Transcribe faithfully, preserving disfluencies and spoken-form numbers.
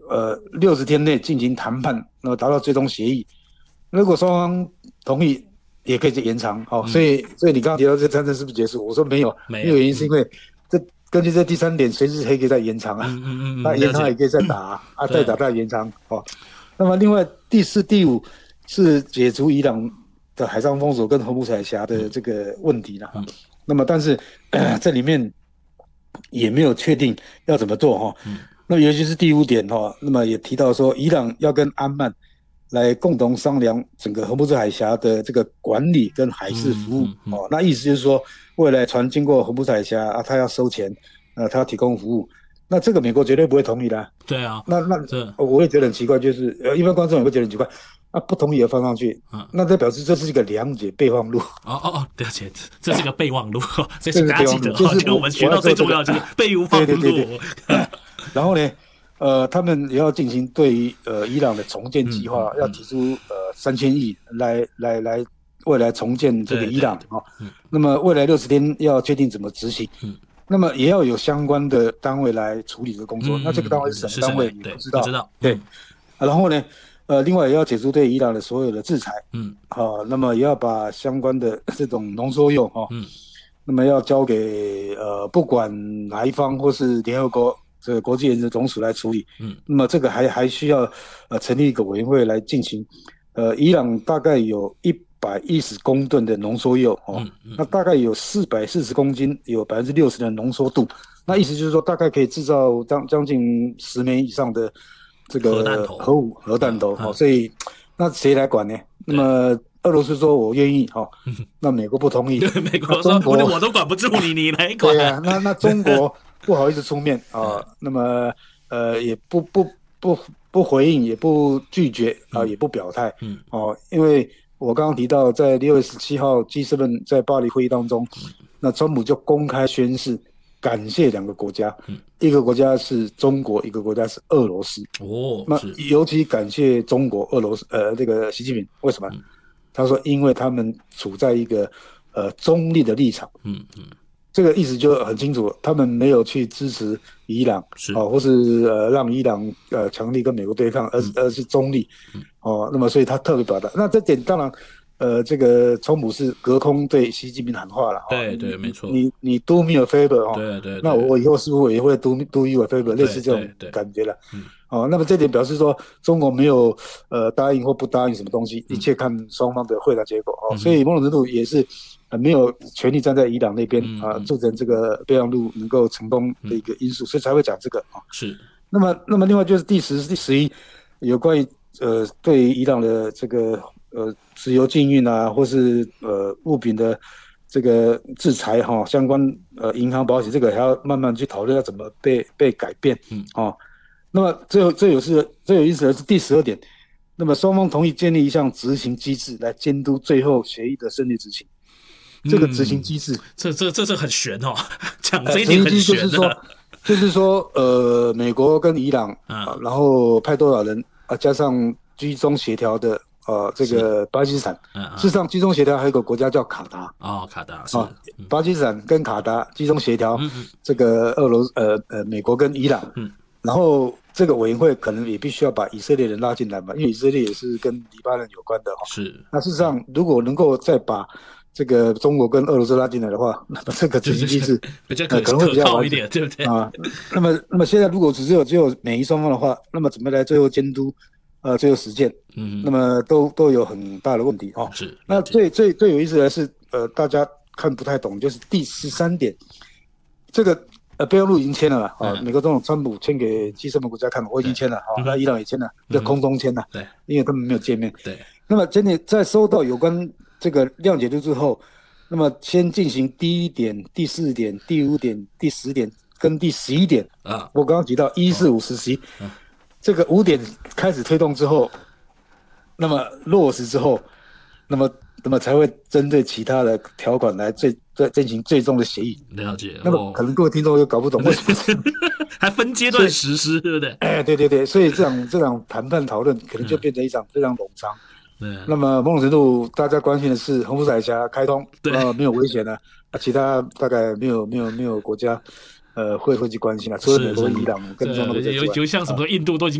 呃六十天内进行谈判，那么达到最终协议。如果双方同意，也可以延长。哦， 嗯、 所以所以你刚刚提到这战争是不是结束？我说没有， 没有， 没有原因是因为这根据这第三点，随时还可以再延长啊。 嗯嗯嗯那嗯，了解。 延长也可以再打啊，啊再打再延长。哦，那么另外第四、第五是解除伊朗的海上封锁跟荷姆斯海峡的这个问题了。嗯、那么但是、呃、这里面也没有确定要怎么做哈。嗯、那尤其是第五点哈，那么也提到说，伊朗要跟安曼来共同商量整个荷姆斯海峡的这个管理跟海事服务。嗯嗯嗯、哦，那意思就是说，未来船经过荷姆斯海峡啊，他要收钱，呃，他要提供服务。那这个美国绝对不会同意的、啊。 对啊， 那那我也觉得很奇怪，就是呃，一般观众也会觉得很奇怪，啊，不同意也放上去，嗯、那这表示这是一个谅解备忘录。 哦哦哦，了解，这是个备忘录，这是大家记得， 就是我们学到最重要就是备忘录。 对对对对。然后呢，呃，他们也要进行对于呃伊朗的重建计划，嗯嗯、要提出呃三千亿来来来未来重建这个伊朗啊。嗯、那么未来六十天要确定怎么执行。嗯，那么也要有相关的单位来处理这个工作。嗯、那这个单位是什么单位？你不知道。 不知道。 对。嗯、然后呢，呃，另外也要解除对伊朗的所有的制裁。嗯。好、啊，那么也要把相关的这种浓缩铀哈，嗯，那么要交给呃不管哪一方或是联合国这个国际原子总署来处理。嗯。那么这个还还需要呃成立一个委员会来进行。呃，伊朗大概有一百一十公吨的浓缩铀哦，嗯嗯、那大概有四百四十公斤，有百分之六十的浓缩度。那意思就是说，大概可以制造将将近十枚以上的这个核武核弹头。嗯嗯、哦，所以那谁来管呢？那么俄罗斯说我愿意哈，哦，那美国不同意。 对，美国说我我都管不住你，你来管。 对啊，那那中国不好意思出面啊，哦，那么呃也不不不不回应，也不拒绝啊，也不表态。嗯，哦，因为我刚刚提到，在六月十七号 G 七 在巴黎会议当中，那川普就公开宣誓感谢两个国家，嗯、一个国家是中国，一个国家是俄罗斯。 哦， 那尤其感谢中国、俄罗斯，呃，这个习近平，为什么？嗯、他说，因为他们处在一个呃中立的立场。嗯嗯。这个意思就很清楚，他们没有去支持伊朗，哦，或是呃让伊朗呃强力跟美国对抗，而是、嗯、而是中立。嗯、哦，那么所以他特别表达，那这点当然，呃，这个川普是隔空对习近平喊话了。 对对，没错。 你你 do me a favor 哦， 对对。 那我以后是不是也会 do do you a favor，类似这种感觉了。嗯。哦，那么这点表示说，中国没有呃答应或不答应什么东西，一切看双方的会谈结果。哦，嗯、所以某种程度也是。呃，没有全力站在伊朗那边啊，促成这个备忘录能够成功的一个因素，嗯、所以才会讲这个啊。 是。 那么，那么另外就是第十、第十一，有关于呃对于伊朗的这个呃石油禁运啊，或是呃物品的这个制裁哈，相关呃银行保险这个还要慢慢去讨论要怎么被被改变。嗯。哦，那么最后最有是最有意思的是第十二点，那么双方同意建立一项执行机制来监督最后协议的顺利执行。这个执行机制，嗯、 这这这是很悬哦，讲这一点很悬的。 就是说，就是说，呃，美国跟伊朗啊，嗯、然后派多少人啊，加上居中协调的呃，这个巴基斯坦。嗯嗯、事实上，居中协调还有一个国家叫卡达。 哦，卡达是。啊嗯、巴基斯坦跟卡达居中协调，嗯、这个俄罗呃呃美国跟伊朗。嗯。然后这个委员会可能也必须要把以色列人拉进来嘛，因为以色列也是跟黎巴嫩有关的。 是。 那事实上，如果能够再把这个中国跟俄罗斯拉进来的话，那么这个执行机制比较可、呃、可能会比较好一点，对不对啊？那么，那么现在如果只有只有美伊双方的话，那么怎么来最后监督，呃，最后实践？嗯，那么都都有很大的问题哦。 是。 那最最最有意思的是，呃，大家看不太懂，就是第十三点，这个呃备忘录已经签了嘛？啊，嗯、美国总统川普签给 G 七 国家看，我已经签了，好，那伊朗也签了，在空中签了， 对， 因为他们没有见面。 对。 那么今天在收到有关这个谅解录之后，那么先进行第一点、第四点、第五点、第十点跟第十一点啊。我刚刚提到一四五十七，这个五点开始推动之后，那么落实之后，那么那么才会针对其他的条款来最再进行最终的协议。 了解。 那么可能各位听众又搞不懂为什么还分阶段实施，对不对？ 哎，对对对，所以这场这场谈判讨论可能就变成一场非常冗长。嗯、那么某种程度，大家关心的是荷姆斯海峡开通，呃，没有危险了，啊，其他大概没有没有没有国家，呃，会会去关心了，除了美国、伊朗跟中国有有像什么印度都已经。